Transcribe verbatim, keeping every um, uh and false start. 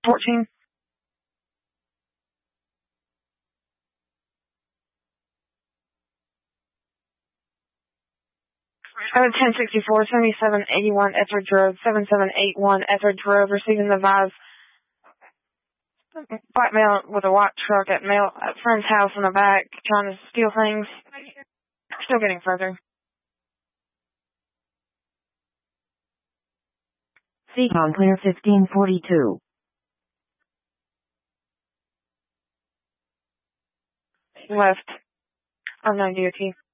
fourteen. Code ten sixty-four, seventy-seven eighty-one Etheridge Road, seven seven eight one Etheridge Road, receiving the Vive black male with a white truck at mail at friend's house in the back, trying to steal things. Still getting further. Seacon clear fifteen forty-two. Left. I'm nine D O T.